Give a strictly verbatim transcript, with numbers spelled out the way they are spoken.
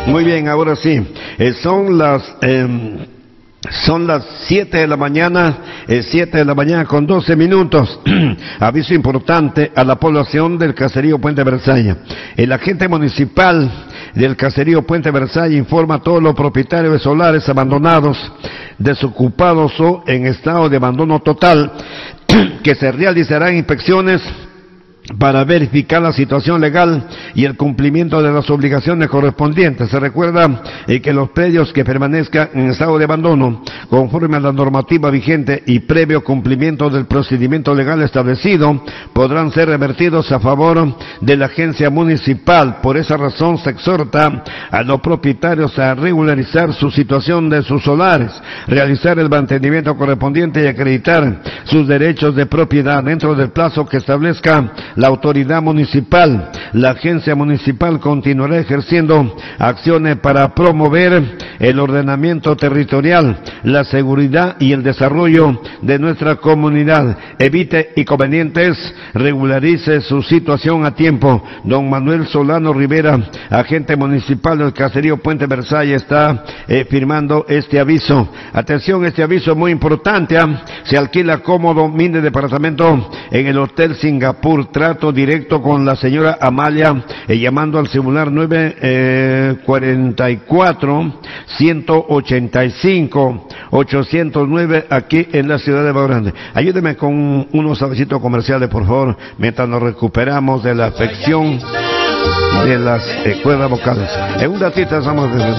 Muy bien, ahora sí. Eh, son las... Eh, Son las siete de la mañana, eh, siete de la mañana con doce minutos. Aviso importante a la población del caserío Puente Versailles. El agente municipal del caserío Puente Versailles informa a todos los propietarios de solares abandonados, desocupados o en estado de abandono total que se realizarán inspecciones para verificar la situación legal y el cumplimiento de las obligaciones correspondientes. Se recuerda eh, que los predios que permanezcan en estado de abandono, conforme a la normativa vigente y previo cumplimiento del procedimiento legal establecido, podrán ser revertidos a favor de la agencia municipal. Por esa razón se exhorta a los propietarios a regularizar su situación de sus solares, realizar el mantenimiento correspondiente y acreditar sus derechos de propiedad dentro del plazo que establezca la autoridad municipal. La agencia municipal continuará ejerciendo acciones para promover el ordenamiento territorial, la seguridad y el desarrollo de nuestra comunidad. Evite inconvenientes, regularice su situación a tiempo. Don Manuel Solano Rivera, agente municipal del caserío Puente Versailles, está eh, firmando este aviso. Atención, este aviso es muy importante. ¿eh? Se alquila cómodo mini departamento en el Hotel Singapur. Trato directo con la señora Amalia, eh, llamando al celular nueve cuarenta y cuatro, ciento ochenta y cinco, ochocientos nueve aquí en la ciudad de Valgrande. Ayúdeme con unos avisitos comerciales, por favor, mientras nos recuperamos de la afección de las eh, cuerdas vocales. En un ratito estamos de